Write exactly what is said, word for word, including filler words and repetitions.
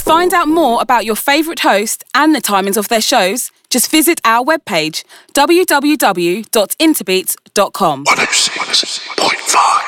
find out more about your favourite host and the timings of their shows, just visit our webpage, w w w dot interbeats dot com. one oh six point five